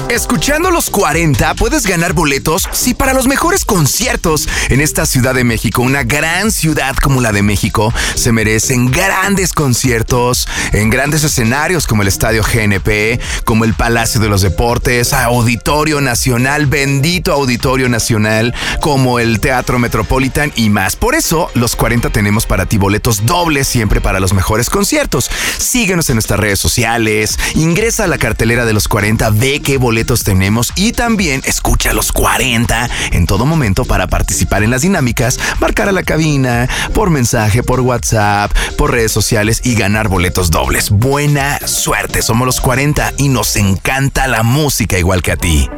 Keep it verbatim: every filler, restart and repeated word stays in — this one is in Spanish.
Escuchando los cuarenta puedes ganar boletos, sí, para los mejores conciertos en esta Ciudad de México. Una gran ciudad como la de México se merecen grandes conciertos en grandes escenarios como el Estadio G N P, como el Palacio de los Deportes, Auditorio Nacional, bendito Auditorio Nacional, como el Teatro Metropolitan y más. Por eso, los cuarenta tenemos para ti boletos dobles siempre para los mejores conciertos. Síguenos en nuestras redes sociales, ingresa a la cartelera de los cuarenta, ve qué boletos tenemos y también escucha los cuarenta en todo momento para participar en las dinámicas, marcar a la cabina, por mensaje, por WhatsApp, por redes sociales y ganar boletos dobles. Buena suerte, somos los cuarenta y nos encanta la música igual que a ti.